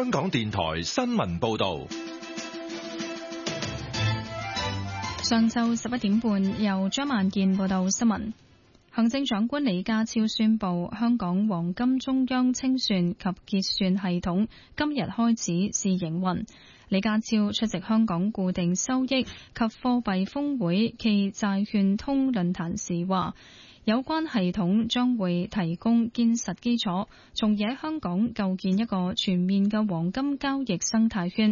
香港電台新聞報道。 上晝11點半，由張萬健報道新聞。行政長官李家超宣布，香港黃金中央清算及結算系統今日開始試營運。李家超出席香港固定收益及貨幣峰會暨債券通論壇時話，有關系統將會提供堅實基礎，從而喺香港構建一個全面嘅黃金交易生態圈。